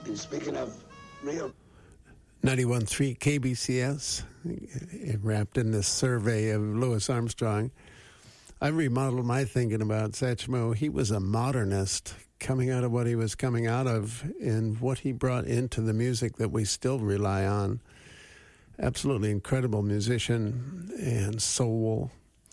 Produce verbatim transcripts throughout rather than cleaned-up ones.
And speaking of real... ninety-one point three K B C S, wrapped in this survey of Louis Armstrong. I remodeled my thinking about Satchmo. He was a modernist coming out of what he was coming out of and what he brought into the music that we still rely on. Absolutely incredible musician and soul.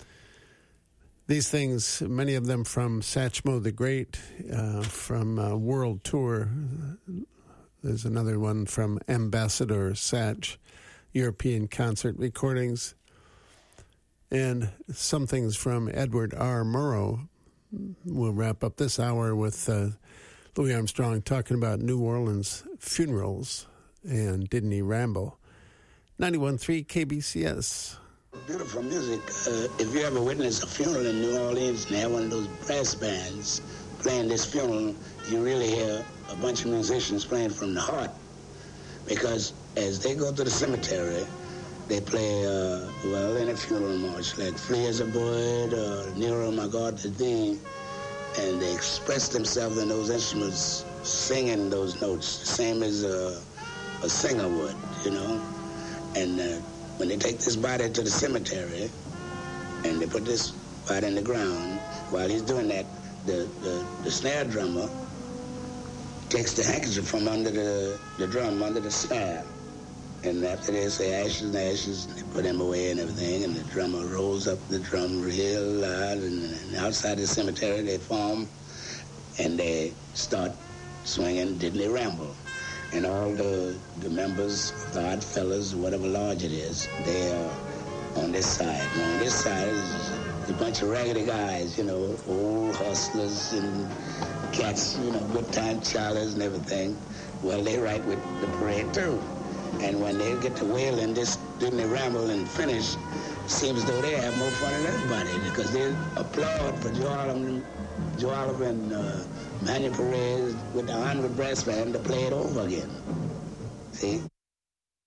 These things, many of them from Satchmo the Great, uh, from uh, World Tour. There's another one from Ambassador Satch, European concert recordings. And some things from Edward R. Murrow. We'll wrap up this hour with uh, Louis Armstrong talking about New Orleans funerals and Didn't He Ramble. ninety-one point three K B C S. Beautiful music. Uh, if you ever witness a funeral in New Orleans and have one of those brass bands playing this funeral, you really hear a bunch of musicians playing from the heart. Because as they go to the cemetery, they play, uh, well, any funeral march, like Flee as a Bird or Nero, My God, the Thee, and they express themselves in those instruments, singing those notes, the same as a, a singer would, you know. And uh, when they take this body to the cemetery and they put this body in the ground, while he's doing that, the, the, the snare drummer takes the handkerchief from under the, the drum, under the snare. And after they say ashes and ashes, they put him away and everything, and the drummer rolls up the drum real loud, and, and outside the cemetery they form, and they start swinging Didn't He Ramble. And all the, the members of the Odd Fellas, whatever lodge it is, they are on this side. And on this side is a bunch of raggedy guys, you know, old hustlers and cats, you know, good time charters and everything. Well, they right with the parade too. And when they get to wailing, this Didn't They Ramble and finish, seems as though they have more fun than everybody because they applaud for Joe Oliver, Joe Oliver and uh, Manuel Perez with the hundred brass band to play it over again. See?